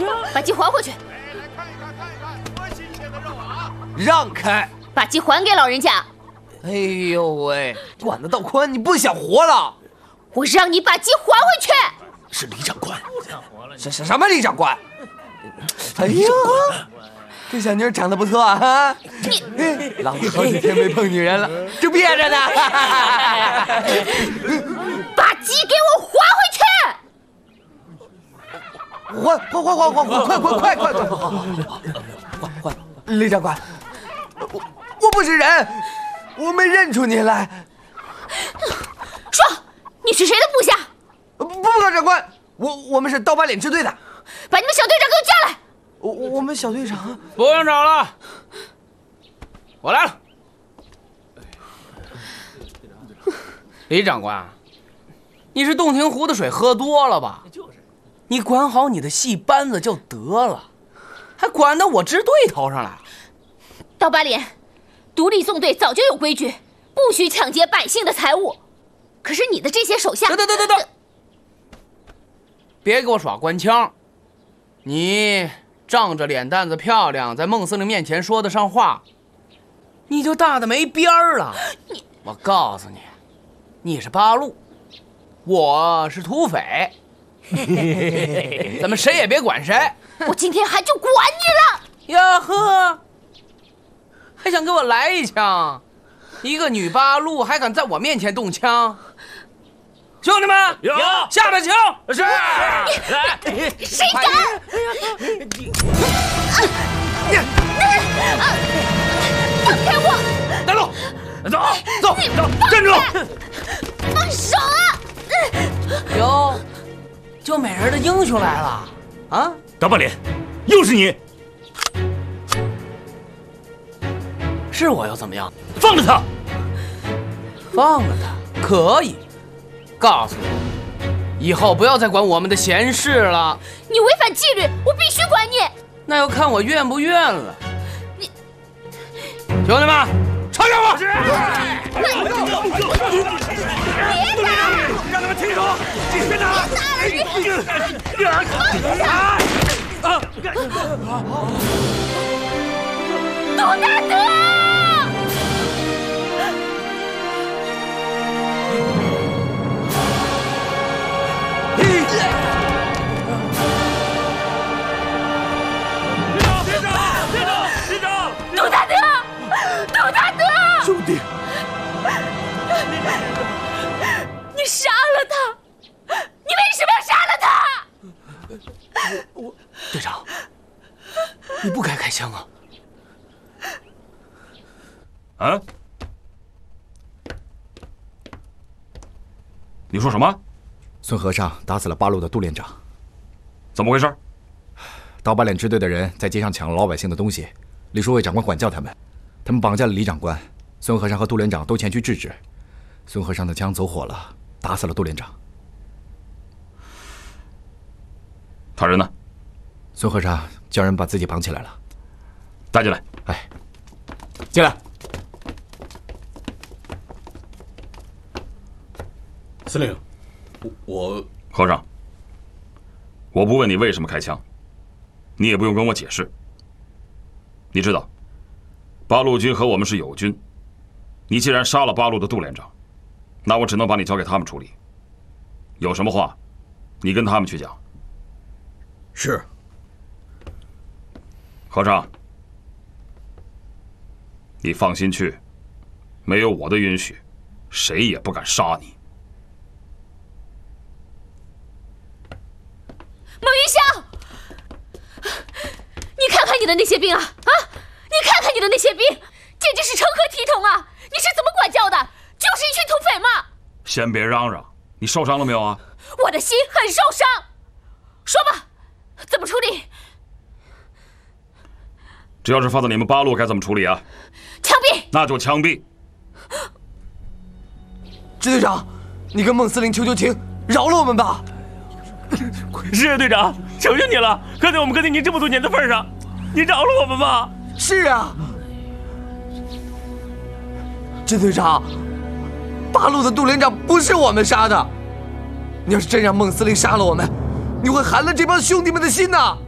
把鸡还回去。 让开！ 把鸡还给老人家。 哎呦喂，管得倒宽，你不想活了？ 我让你把鸡还回去。 是李长官。什么李长官？哎呀，这小妞长得不错啊！ 你， 老子好几天没碰女人了，这憋着呢。 把鸡给我还回去！ 快！李长官，我不是人，我没认出你来。 说，你是谁的部下？ 不，长官，我们是刀疤脸支队的。 把你们小队长给我叫来。 我们小队长不用找了，我来了。李长官，你是洞庭湖的水喝多了吧？你管好你的戏班子就得了，还管到我支队头上来。 刀疤脸，独立纵队早就有规矩，不许抢劫百姓的财物。可是你的这些手下…… 等，别给我耍官腔！你仗着脸蛋子漂亮，在孟司令面前说得上话，你就大的没边儿了。我告诉你，你是八路，我是土匪，咱们谁也别管谁。 我今天还就管你了！ 呀呵，还想给我来一枪？一个女八路还敢在我面前动枪？兄弟们，有下着枪！是，来， 谁敢？放开我！ 带路，走，站住！ 放手啊！ 哟，救美人的英雄来了啊！ 刀疤脸，又是你！ 是我又怎么样？ 放了他！ 放了他可以。告诉你，以后不要再管我们的闲事了。 你违反纪律，我必须管你。 那要看我愿不愿了。你，兄弟们，抄家伙！ 别打！ 让他们停手！别打！ 董大德！董大德，董大德， 兄弟， 你杀了他！你为什么要杀了他？ 队长，你不该开枪啊！ 啊？你说什么？ 孙和尚打死了八路的杜连长。 怎么回事？ 刀疤脸支队的人在街上抢了老百姓的东西，李书伟长官管教他们，他们绑架了李长官，孙和尚和杜连长都前去制止。孙和尚的枪走火了，打死了杜连长。 他人呢？ 孙和尚叫人把自己绑起来了。 带进来。 哎， 进来。 司令，我和尚，我不问你为什么开枪，你也不用跟我解释。你知道，八路军和我们是友军，你既然杀了八路的杜连长，那我只能把你交给他们处理。有什么话，你跟他们去讲。 是。 和尚，你放心去，没有我的允许，谁也不敢杀你。 孟云霄，你看看你的那些兵啊！你看看你的那些兵，简直是成何体统啊！你是怎么管教的？就是一群土匪嘛！ 先别嚷嚷，你受伤了没有啊？ 我的心很受伤。说吧，怎么处理？ 这要是放到你们八路该怎么处理啊？ 枪毙！ 那就枪毙。 支队长，你跟孟司令求情，饶了我们吧。 是啊，队长，求求你了！看在我们跟着您这么多年的份上，你饶了我们吧！ 是啊，支队长，八路的杜连长不是我们杀的。你要是真让孟司令杀了我们，你会寒了这帮兄弟们的心呐！